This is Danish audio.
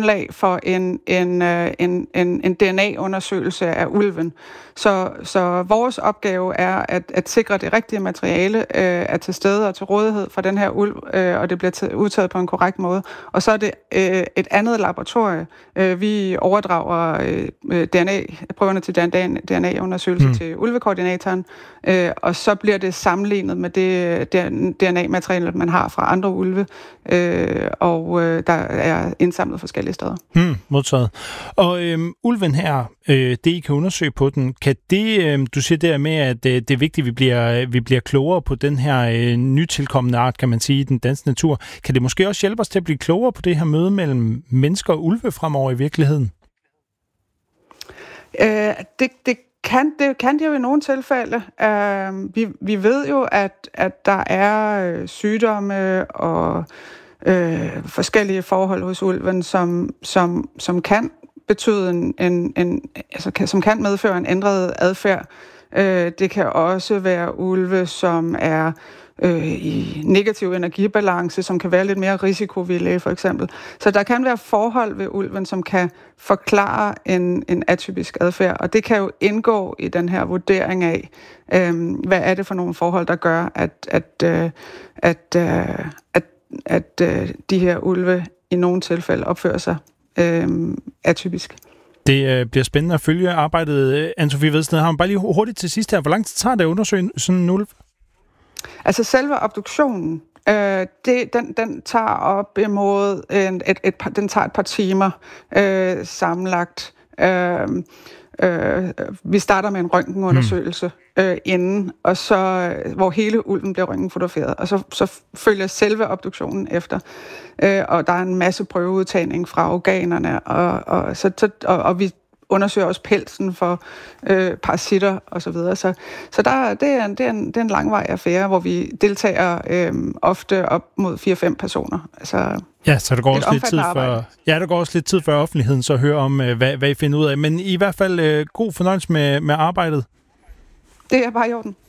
grundlag for en DNA-undersøgelse af ulven. Så vores opgave er at sikre, det rigtige materiale er til stede og til rådighed for den her ulv, og det bliver udtaget på en korrekt måde. Og så er det et andet laboratorie. Vi overdrager prøverne til DNA-undersøgelse til ulvekoordinatoren, og så bliver det sammenlignet med det DNA-materiale, man har fra andre ulve, og der er indsamlet forskellige steder. Modtaget. Og ulven her, det I kan undersøge på den, kan det, du siger der med, at det er vigtigt, at vi bliver klogere på den her nytilkommende art, kan man sige, i den danske natur. Kan det måske også hjælpe os til at blive klogere på det her møde mellem mennesker og ulve fremover i virkeligheden? Det kan det jo i nogle tilfælde. Vi ved jo, at der er sygdomme og forskellige forhold hos ulven, som kan betyde som kan medføre en ændret adfærd. Det kan også være ulve, som er i negativ energibalance, som kan være lidt mere risikovillige, for eksempel. Så der kan være forhold ved ulven, som kan forklare en atypisk adfærd, og det kan jo indgå i den her vurdering af, hvad er det for nogle forhold, der gør, at de her ulve i nogle tilfælde opfører sig atypisk. Det bliver spændende at følge arbejdet. Anne-Sophie Vedsted, har man bare lige hurtigt til sidst her. Hvor lang tid tager det at undersøge sådan en ulv? Altså selve obduktionen, den tager op imod den tager et par timer sammenlagt. Vi starter med en røntgenundersøgelse inden, og så hvor hele ulven bliver røntgenfotograferet, og så følger selve obduktionen efter. Og der er en masse prøveudtagning fra organerne, og vi undersøger også pelsen for parasitter og så videre. Så det er en langvarig affære, hvor vi deltager ofte op mod 4-5 personer. Altså, ja, så der går også lidt tid før offentligheden så hører om, hvad I finder ud af. Men i hvert fald god fornøjelse med arbejdet. Det er bare i orden.